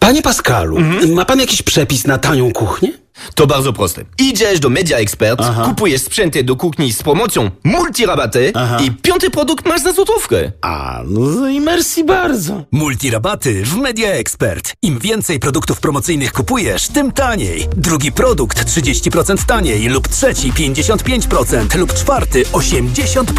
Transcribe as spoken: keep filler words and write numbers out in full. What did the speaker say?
Panie Pascalu, mhm. ma pan jakiś przepis na tanią kuchnię? To bardzo proste. Idziesz do Media Expert, Aha. kupujesz sprzęty do kuchni z promocją multirabaty Aha. i piąty produkt masz za złotówkę. A, no i merci bardzo. Multirabaty w Media Expert. Im więcej produktów promocyjnych kupujesz, tym taniej. Drugi produkt trzydzieści procent taniej lub trzeci pięćdziesiąt pięć procent lub czwarty osiemdziesiąt procent.